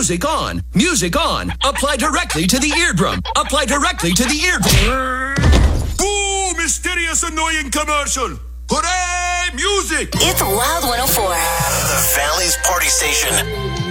Music on. Music on. Apply directly to the eardrum. Apply directly to the eardrum. Boo! Mysterious annoying commercial. Hooray! Music! It's Wild 104. The Valley's Party Station.